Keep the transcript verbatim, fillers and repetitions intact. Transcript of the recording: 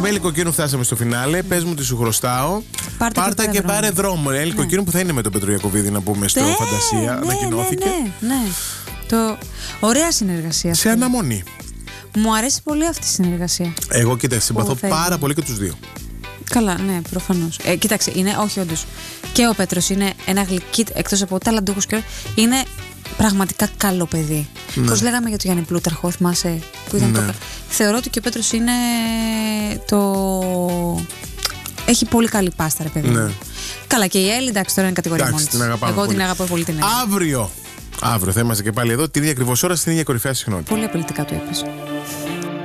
με Έλλη Κοκκίνου φτάσαμε στο φινάλε. Πες μου τι σου χρωστάω. Πάρτε Πάρτα και, και, πάρε πάρε δρόμο. Έλλη Ναι. Κοκκίνου που θα είναι με τον Πέτρο Ιακωβίδη, να πούμε, στο Ναι, Φαντασία. ναι, Ανακοινώθηκε. Ναι, ναι, ναι. Το... Ωραία συνεργασία. Σε αυτή. αναμονή. Μου αρέσει πολύ αυτή η συνεργασία. Εγώ κοίταξε, συμπαθώ φεύγει. πάρα πολύ και τους δύο. Καλά, ναι, προφανώς. Ε, κοίταξε, είναι, όχι όντως. Και ο Πέτρος είναι ένα γλυκί, εκτός από ταλαντούχος και είναι πραγματικά καλό παιδί. Ναι. Πώς λέγαμε για τον Γιάννη Πλούταρχο, θυμάσαι που ήταν Ναι. το... Θεωρώ ότι και ο Πέτρος είναι το... Έχει πολύ καλή πάστα, ρε παιδί. Ναι. Καλά, και η Έλλη, εντάξει, τώρα είναι κατηγορία Εντάξει, μόνη της. την αγαπάμε Εγώ πολύ. την αγαπώ πολύ την Έλλη. Αύριο. Αύριο θα είμαστε και πάλι εδώ, την ίδια ακριβώς ώρα, στην ίδια κορυφαία συχνότητα. Πολύ απολυτικά το είπες.